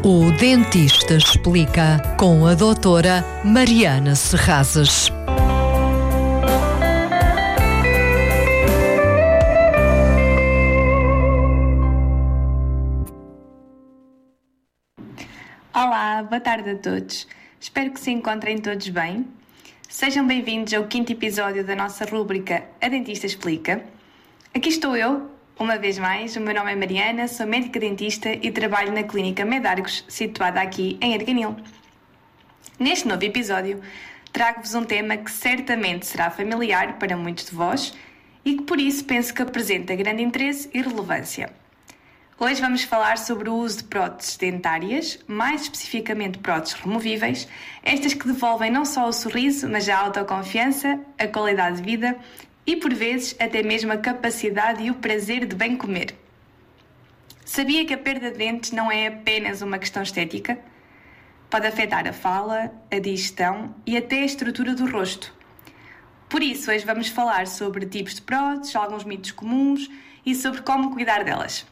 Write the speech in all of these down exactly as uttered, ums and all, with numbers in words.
O Dentista Explica, com a doutora Mariana Serrazes. Olá, boa tarde a todos. Espero que se encontrem todos bem. Sejam bem-vindos ao quinto episódio da nossa rúbrica A Dentista Explica. Aqui estou eu, uma vez mais. O meu nome é Mariana, sou médica dentista e trabalho na Clínica Medargos, situada aqui em Arganil. Neste novo episódio, trago-vos um tema que certamente será familiar para muitos de vós e que por isso penso que apresenta grande interesse e relevância. Hoje vamos falar sobre o uso de próteses dentárias, mais especificamente próteses removíveis, estas que devolvem não só o sorriso, mas a autoconfiança, a qualidade de vida e, por vezes, até mesmo a capacidade e o prazer de bem comer. Sabia que a perda de dentes não é apenas uma questão estética? Pode afetar a fala, a digestão e até a estrutura do rosto. Por isso, hoje vamos falar sobre tipos de próteses, alguns mitos comuns e sobre como cuidar delas.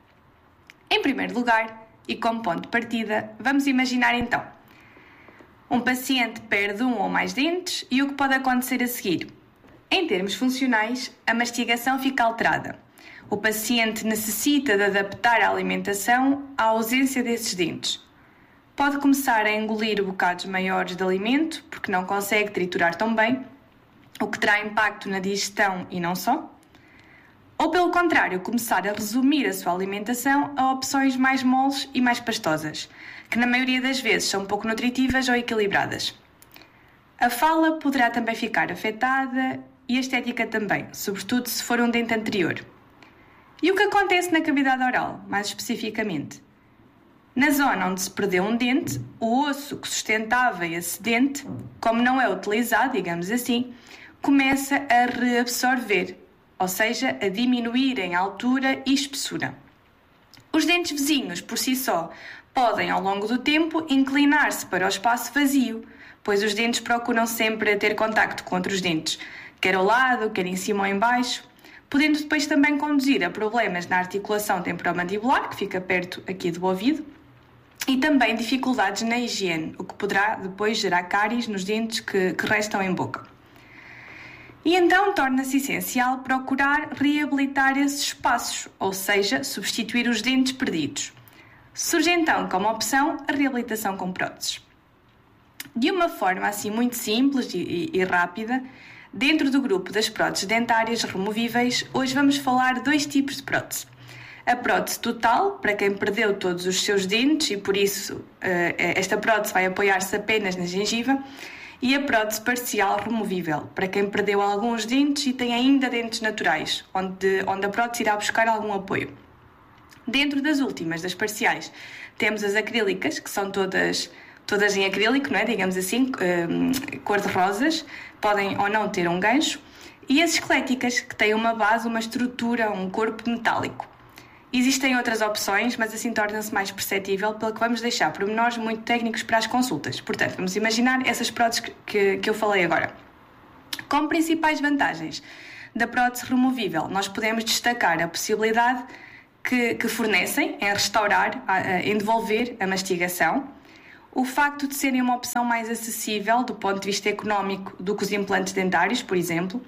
Em primeiro lugar, e como ponto de partida, vamos imaginar então. Um paciente perde um ou mais dentes e o que pode acontecer a seguir? Em termos funcionais, a mastigação fica alterada. O paciente necessita de adaptar a alimentação à ausência desses dentes. Pode começar a engolir bocados maiores de alimento, porque não consegue triturar tão bem, o que terá impacto na digestão e não só. Ou, pelo contrário, começar a resumir a sua alimentação a opções mais moles e mais pastosas, que na maioria das vezes são pouco nutritivas ou equilibradas. A fala poderá também ficar afetada e a estética também, sobretudo se for um dente anterior. E o que acontece na cavidade oral, mais especificamente? Na zona onde se perdeu um dente, o osso que sustentava esse dente, como não é utilizado, digamos assim, começa a reabsorver, ou seja, a diminuir em altura e espessura. Os dentes vizinhos, por si só, podem, ao longo do tempo, inclinar-se para o espaço vazio, pois os dentes procuram sempre ter contacto com outros dentes, quer ao lado, quer em cima ou em baixo, podendo depois também conduzir a problemas na articulação temporomandibular, que fica perto aqui do ouvido, e também dificuldades na higiene, o que poderá depois gerar cáries nos dentes que, que restam em boca. E então torna-se essencial procurar reabilitar esses espaços, ou seja, substituir os dentes perdidos. Surge então como opção a reabilitação com próteses. De uma forma assim muito simples e, e, e rápida, dentro do grupo das próteses dentárias removíveis, hoje vamos falar de dois tipos de prótese. A prótese total, para quem perdeu todos os seus dentes e por isso esta prótese vai apoiar-se apenas na gengiva, e a prótese parcial removível, para quem perdeu alguns dentes e tem ainda dentes naturais, onde, onde a prótese irá buscar algum apoio. Dentro das últimas, das parciais, temos as acrílicas, que são todas, todas em acrílico, não é? Digamos assim, um, cor-de-rosas, podem ou não ter um gancho, e as esqueléticas, que têm uma base, uma estrutura, um corpo metálico. Existem outras opções, mas assim torna-se mais perceptível, pelo que vamos deixar pormenores muito técnicos para as consultas. Portanto, vamos imaginar essas próteses que, que eu falei agora. Como principais vantagens da prótese removível, nós podemos destacar a possibilidade que, que fornecem em restaurar, em devolver a mastigação, o facto de serem uma opção mais acessível do ponto de vista económico do que os implantes dentários, por exemplo.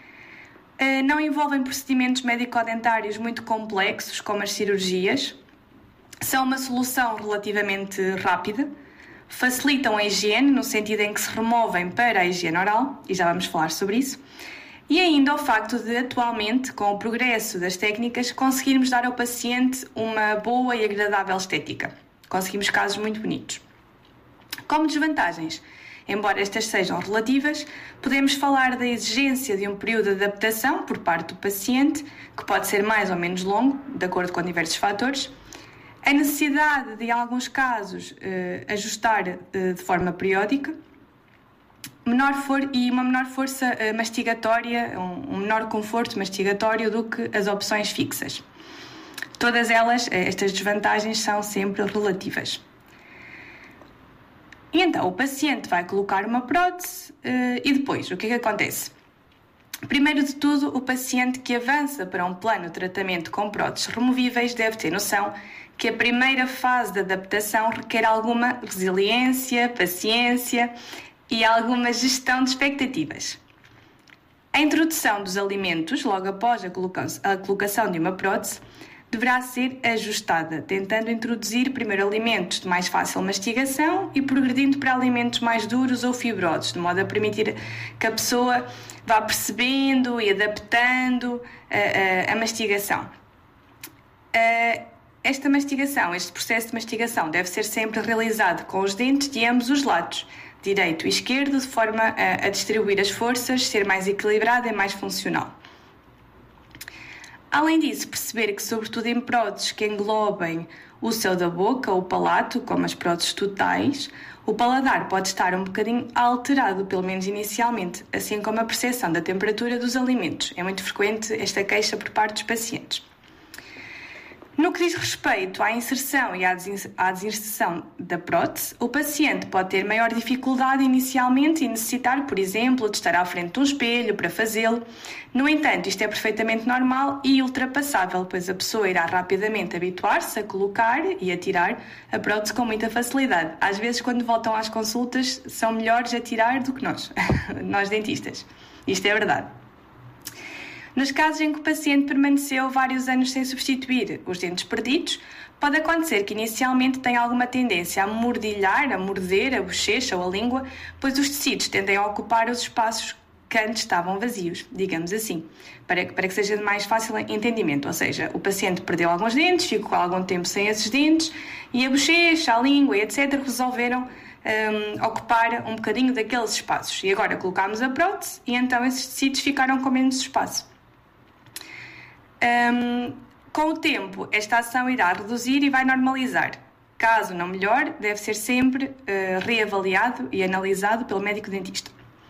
Não envolvem procedimentos médico-dentários muito complexos, como as cirurgias. São uma solução relativamente rápida. Facilitam a higiene, no sentido em que se removem para a higiene oral, e já vamos falar sobre isso. E ainda o facto de, atualmente, com o progresso das técnicas, conseguirmos dar ao paciente uma boa e agradável estética. Conseguimos casos muito bonitos. Como desvantagens, embora estas sejam relativas, podemos falar da exigência de um período de adaptação por parte do paciente, que pode ser mais ou menos longo, de acordo com diversos fatores, a necessidade de, em alguns casos, eh, ajustar eh, de forma periódica, menor for, e uma menor força eh, mastigatória, um, um menor conforto mastigatório do que as opções fixas. Todas elas, eh, estas desvantagens, são sempre relativas. E então o paciente vai colocar uma prótese uh, e depois, o que é que acontece? Primeiro de tudo, o paciente que avança para um plano de tratamento com próteses removíveis deve ter noção que a primeira fase de adaptação requer alguma resiliência, paciência e alguma gestão de expectativas. A introdução dos alimentos, logo após a colocação de uma prótese, deverá ser ajustada, tentando introduzir primeiro alimentos de mais fácil mastigação e progredindo para alimentos mais duros ou fibrosos, de modo a permitir que a pessoa vá percebendo e adaptando a, a, a mastigação. A, esta mastigação, este processo de mastigação deve ser sempre realizado com os dentes de ambos os lados, direito e esquerdo, de forma a, a distribuir as forças, ser mais equilibrado e mais funcional. Além disso, perceber que, sobretudo em próteses que englobem o céu da boca ou o palato, como as próteses totais, o paladar pode estar um bocadinho alterado, pelo menos inicialmente, assim como a percepção da temperatura dos alimentos. É muito frequente esta queixa por parte dos pacientes. No que diz respeito à inserção e à desinserção da prótese, o paciente pode ter maior dificuldade inicialmente e necessitar, por exemplo, de estar à frente de um espelho para fazê-lo. No entanto, isto é perfeitamente normal e ultrapassável, pois a pessoa irá rapidamente habituar-se a colocar e a tirar a prótese com muita facilidade. Às vezes, quando voltam às consultas, são melhores a tirar do que nós, nós dentistas. Isto é verdade. Nos casos em que o paciente permaneceu vários anos sem substituir os dentes perdidos, pode acontecer que inicialmente tenha alguma tendência a mordilhar, a morder a bochecha ou a língua, pois os tecidos tendem a ocupar os espaços que antes estavam vazios, digamos assim, para que, para que seja de mais fácil entendimento. Ou seja, o paciente perdeu alguns dentes, ficou algum tempo sem esses dentes e a bochecha, a língua, etcétera resolveram um, ocupar um bocadinho daqueles espaços. E agora colocámos a prótese e então esses tecidos ficaram com menos espaço. Um, com o tempo, esta ação irá reduzir e vai normalizar. Caso não melhore, deve ser sempre uh, reavaliado e analisado pelo médico dentista.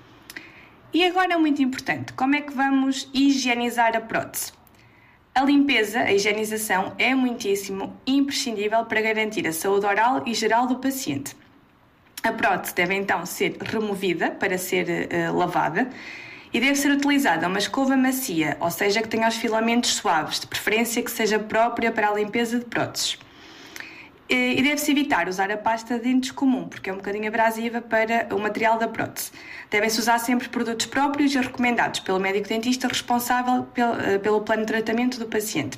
E agora, muito importante, como é que vamos higienizar a prótese? A limpeza, a higienização, é muitíssimo imprescindível para garantir a saúde oral e geral do paciente. A prótese deve então ser removida para ser uh, lavada, e deve ser utilizada uma escova macia, ou seja, que tenha os filamentos suaves, de preferência que seja própria para a limpeza de próteses. E deve-se evitar usar a pasta de dentes comum, porque é um bocadinho abrasiva para o material da prótese. Devem-se usar sempre produtos próprios e recomendados pelo médico dentista responsável pelo plano de tratamento do paciente.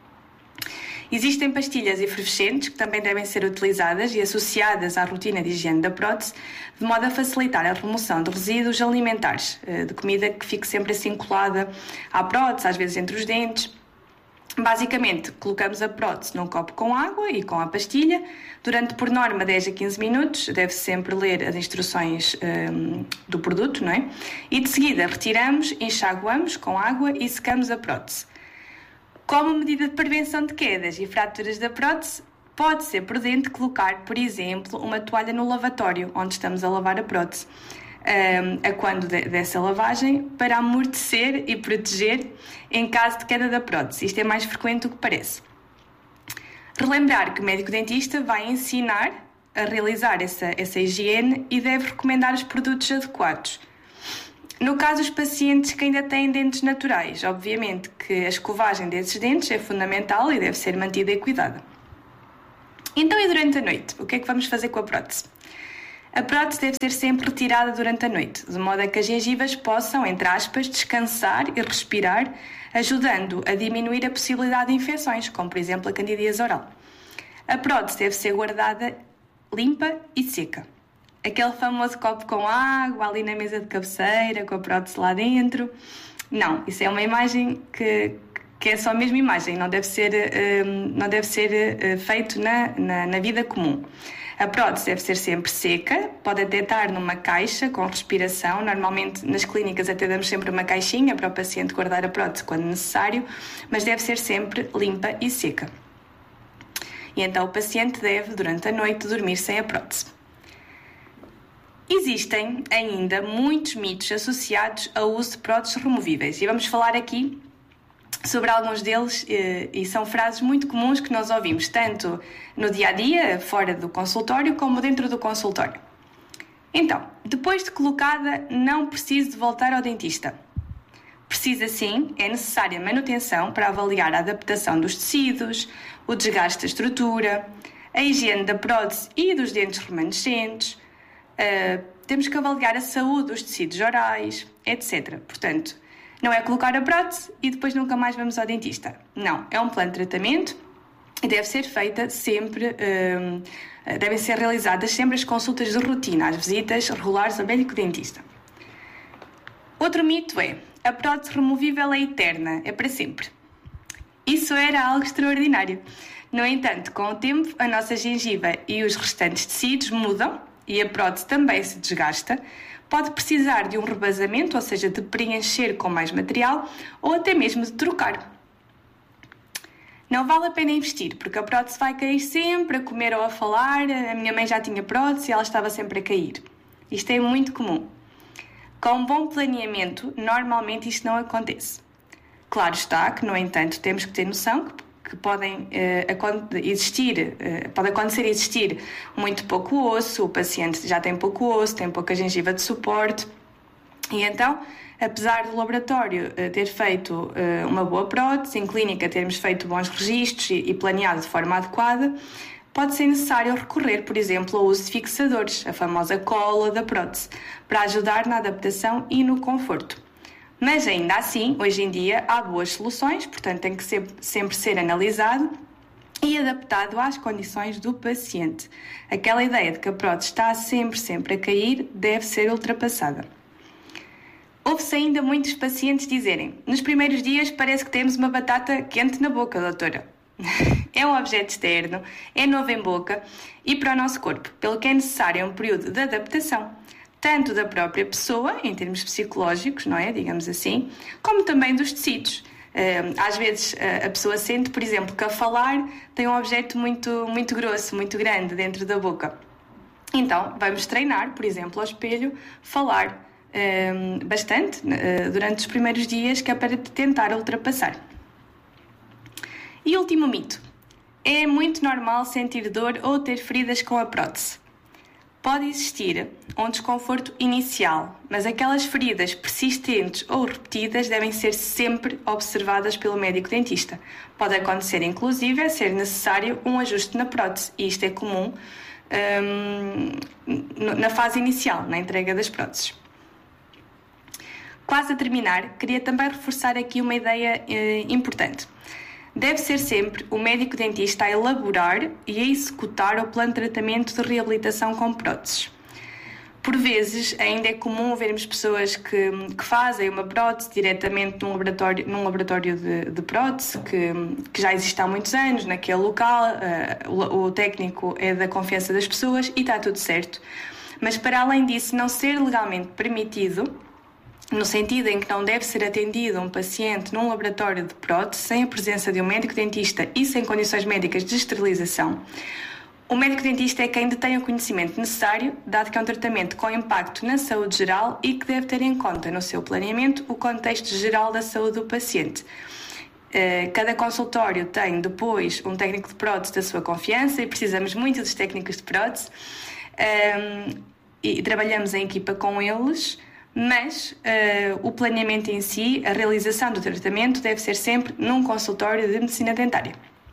Existem pastilhas efervescentes que também devem ser utilizadas e associadas à rotina de higiene da prótese, de modo a facilitar a remoção de resíduos alimentares, de comida que fique sempre assim colada à prótese, às vezes entre os dentes. Basicamente, colocamos a prótese num copo com água e com a pastilha. Durante, por norma, dez a quinze minutos, deve-se sempre ler as instruções um, do produto, não é? E de seguida retiramos, enxaguamos com água e secamos a prótese. Como medida de prevenção de quedas e fraturas da prótese, pode ser prudente colocar, por exemplo, uma toalha no lavatório, onde estamos a lavar a prótese, a quando dessa lavagem, para amortecer e proteger em caso de queda da prótese. Isto é mais frequente do que parece. Relembrar que o médico dentista vai ensinar a realizar essa, essa higiene e deve recomendar os produtos adequados. No caso dos pacientes que ainda têm dentes naturais, obviamente que a escovagem desses dentes é fundamental e deve ser mantida e cuidada. Então, e durante a noite? O que é que vamos fazer com a prótese? A prótese deve ser sempre retirada durante a noite, de modo a que as gengivas possam, entre aspas, descansar e respirar, ajudando a diminuir a possibilidade de infecções, como por exemplo a candidíase oral. A prótese deve ser guardada limpa e seca. Aquele famoso copo com água ali na mesa de cabeceira, com a prótese lá dentro. Não, isso é uma imagem que, que é só a mesma imagem, não deve ser, um, não deve ser uh, feito na, na, na vida comum. A prótese deve ser sempre seca, pode até estar numa caixa com respiração. Normalmente nas clínicas até damos sempre uma caixinha para o paciente guardar a prótese quando necessário, mas deve ser sempre limpa e seca. E então o paciente deve, durante a noite, dormir sem a prótese. Existem ainda muitos mitos associados ao uso de próteses removíveis e vamos falar aqui sobre alguns deles, e são frases muito comuns que nós ouvimos tanto no dia-a-dia, fora do consultório, como dentro do consultório. Então, depois de colocada, não preciso de voltar ao dentista. Precisa sim, é necessária manutenção para avaliar a adaptação dos tecidos, o desgaste da estrutura, a higiene da prótese e dos dentes remanescentes, uh, temos que avaliar a saúde dos tecidos orais, etcétera. Portanto, não é colocar a prótese e depois nunca mais vamos ao dentista. Não, é um plano de tratamento e deve ser feita sempre, uh, devem ser realizadas sempre as consultas de rotina, as visitas regulares ao médico-dentista. Outro mito é: a prótese removível é eterna, é para sempre. Isso era algo extraordinário. No entanto, com o tempo, a nossa gengiva e os restantes tecidos mudam e a prótese também se desgasta. Pode precisar de um rebasamento, ou seja, de preencher com mais material ou até mesmo de trocar. Não vale a pena investir, porque a prótese vai cair sempre a comer ou a falar. A minha mãe já tinha prótese e ela estava sempre a cair. Isto é muito comum. Com um bom planeamento, normalmente isto não acontece. Claro está que, no entanto, temos que ter noção que, que podem uh, existir, uh, pode acontecer existir muito pouco osso, o paciente já tem pouco osso, tem pouca gengiva de suporte, e então, apesar do laboratório uh, ter feito uh, uma boa prótese, em clínica termos feito bons registros e, e planeado de forma adequada, pode ser necessário recorrer, por exemplo, ao uso de fixadores, a famosa cola da prótese, para ajudar na adaptação e no conforto. Mas ainda assim, hoje em dia, há boas soluções, portanto tem que ser, sempre ser analisado e adaptado às condições do paciente. Aquela ideia de que a prótese está sempre, sempre a cair deve ser ultrapassada. Ouve-se ainda muitos pacientes dizerem: nos primeiros dias parece que temos uma batata quente na boca, doutora. É um objeto externo, é novo em boca e para o nosso corpo, pelo que é necessário um período de adaptação, tanto da própria pessoa, em termos psicológicos, não é, digamos assim, como também dos tecidos. Às vezes a pessoa sente, por exemplo, que a falar tem um objeto muito, muito grosso, muito grande dentro da boca. Então vamos treinar, por exemplo, ao espelho, falar bastante durante os primeiros dias, que é para tentar ultrapassar. E último mito: é muito normal sentir dor ou ter feridas com a prótese. Pode existir um desconforto inicial, mas aquelas feridas persistentes ou repetidas devem ser sempre observadas pelo médico-dentista. Pode acontecer, inclusive, é ser necessário um ajuste na prótese, e isto é comum hum, na fase inicial, na entrega das próteses. Quase a terminar, queria também reforçar aqui uma ideia eh, importante. Deve ser sempre o médico-dentista a elaborar e a executar o plano de tratamento de reabilitação com próteses. Por vezes, ainda é comum vermos pessoas que, que fazem uma prótese diretamente num laboratório, num laboratório de, de prótese que, que já existe há muitos anos naquele local, uh, o, o técnico é da confiança das pessoas e está tudo certo. Mas, para além disso, não ser legalmente permitido, no sentido em que não deve ser atendido um paciente num laboratório de prótese sem a presença de um médico-dentista e sem condições médicas de esterilização, o médico-dentista é quem detém o conhecimento necessário, dado que é um tratamento com impacto na saúde geral e que deve ter em conta no seu planeamento o contexto geral da saúde do paciente. Cada consultório tem depois um técnico de prótese da sua confiança e precisamos muito dos técnicos de prótese e trabalhamos em equipa com eles. Mas uh, o planeamento em si, a realização do tratamento, deve ser sempre num consultório de medicina dentária.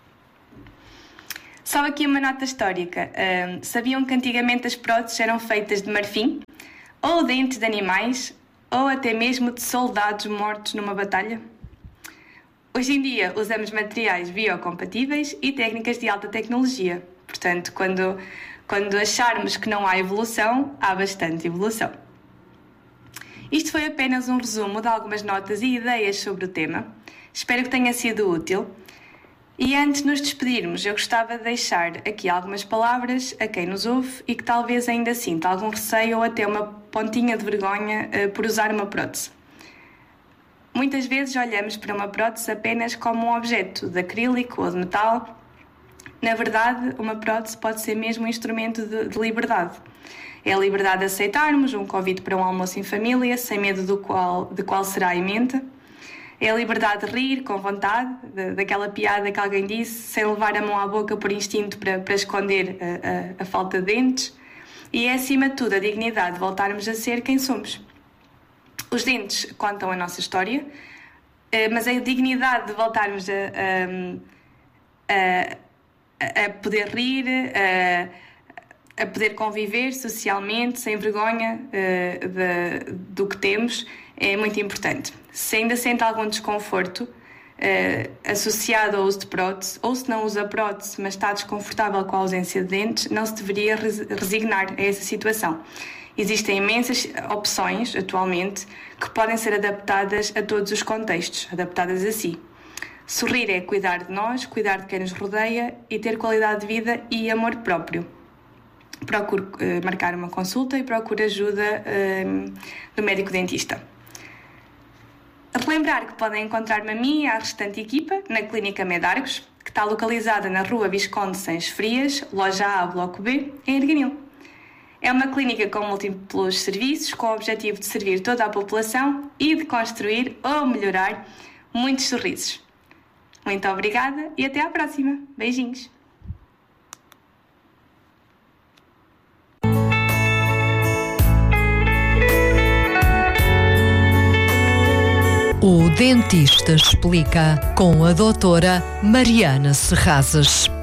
Só aqui uma nota histórica. Uh, sabiam que antigamente as próteses eram feitas de marfim, ou dentes de animais, ou até mesmo de soldados mortos numa batalha? Hoje em dia usamos materiais biocompatíveis e técnicas de alta tecnologia. Portanto, quando, quando acharmos que não há evolução, há bastante evolução. Isto foi apenas um resumo de algumas notas e ideias sobre o tema. Espero que tenha sido útil. E antes de nos despedirmos, eu gostava de deixar aqui algumas palavras a quem nos ouve e que talvez ainda sinta algum receio ou até uma pontinha de vergonha uh, por usar uma prótese. Muitas vezes olhamos para uma prótese apenas como um objeto de acrílico ou de metal. Na verdade, uma prótese pode ser mesmo um instrumento de, de liberdade. É a liberdade de aceitarmos um convite para um almoço em família, sem medo do qual, de qual será a emenda. É a liberdade de rir com vontade, de, daquela piada que alguém disse, sem levar a mão à boca por instinto para, para esconder a, a, a falta de dentes. E é, acima de tudo, a dignidade de voltarmos a ser quem somos. Os dentes contam a nossa história, mas a dignidade de voltarmos a, a, a poder rir, a, a poder conviver socialmente, sem vergonha uh, de, do que temos, é muito importante. Se ainda sente algum desconforto uh, associado ao uso de prótese, ou se não usa prótese, mas está desconfortável com a ausência de dentes, não se deveria resignar a essa situação. Existem imensas opções, atualmente, que podem ser adaptadas a todos os contextos, adaptadas a si. Sorrir é cuidar de nós, cuidar de quem nos rodeia e ter qualidade de vida e amor próprio. Procure uh, marcar uma consulta e procure ajuda uh, do médico dentista. Relembrar que podem encontrar-me a mim e à restante equipa na Clínica Medargos, que está localizada na Rua Visconde Sans Frias, Loja A, Bloco B, em Arganil. É uma clínica com múltiplos serviços, com o objetivo de servir toda a população e de construir ou melhorar muitos sorrisos. Muito obrigada e até à próxima. Beijinhos! O Dentista Explica, com a doutora Mariana Serrazes.